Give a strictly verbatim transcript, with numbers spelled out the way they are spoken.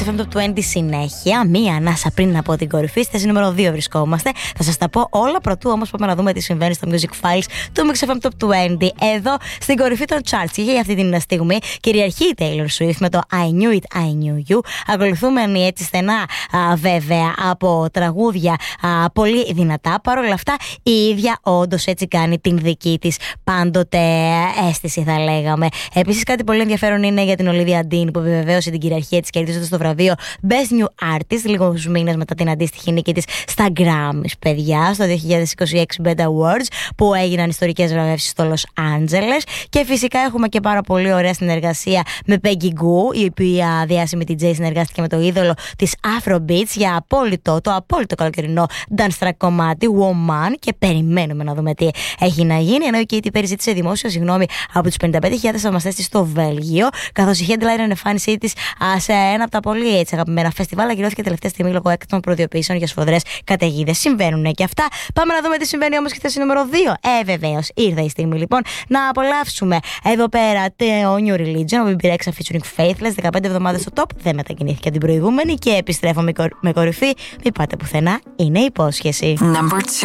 εφ εμ Top είκοσι συνέχεια. Μία ανάσα πριν από την κορυφή. Στη θέση νούμερο δύο βρισκόμαστε. Θα σας τα πω όλα πρωτού όμως πάμε να δούμε τι συμβαίνει στο Music Files του Mix εφ εμ Top είκοσι. Εδώ στην κορυφή των charts και για αυτή την στιγμή κυριαρχεί η Taylor Swift με το I Knew It, I Knew You. Ακολουθούμενη έτσι στενά α, βέβαια από τραγούδια α, πολύ δυνατά. Παρ' όλα αυτά η ίδια όντως έτσι κάνει την δική της πάντοτε αίσθηση, θα λέγαμε. Επίσης κάτι πολύ ενδιαφέρον είναι για την Olivia Dean που επιβεβαίωσε την κυριαρχία της κερδίζοντας το βραβείο Best New Artist λίγους μήνες μετά την αντίστοιχη νίκη της στα Grammys, παιδιά, στο δύο χιλιάδες είκοσι έξι μπι ι τι Awards που έγιναν ιστορικές βραβεύσεις στο Los Angeles. Και φυσικά έχουμε και πάρα πολύ ωραία συνεργασία με Peggy Gou, η οποία διάσημη ντι τζέι συνεργάστηκε με το είδωλο της Afrobeats για απόλυτο, το απόλυτο καλοκαιρινό dance track κομμάτι Woman, και περιμένουμε να δούμε τι έχει να γίνει. Ενώ η Katy Perry ζήτησε δημόσιο συγγνώμη από τους πενήντα πέντε χιλιάδες θαυμαστές της στο Βέλγιο, καθώς η headliner εμφάνισή της σε ένα από τα πολύ έτσι αγαπημένα φεστιβάλ ακυρώθηκε τελευταία στιγμή λόγω έκτακτων προδιοποιήσεων για σφοδρές καταιγίδες. Συμβαίνουν και αυτά. Πάμε να δούμε τι συμβαίνει όμως και στη θέση νούμερο δύο. Ε, βεβαίως, ήρθε η στιγμή λοιπόν να απολαύσουμε εδώ πέρα το New Religion, ο μπι μπι Rexha featuring Faithless, δεκαπέντε εβδομάδες στο top, δεν μετακινήθηκε την προηγούμενη και επιστρέφω με κορυφή. Μην πάτε πουθενά, είναι υπόσχεση.